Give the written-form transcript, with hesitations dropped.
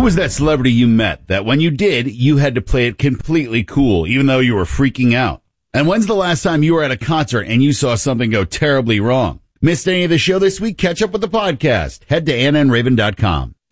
was that celebrity you met that when you did, you had to play it completely cool, even though you were freaking out? And when's the last time you were at a concert and you saw something go terribly wrong? Missed any of the show this week? Catch up with the podcast. Head to AnnaandRaven.com.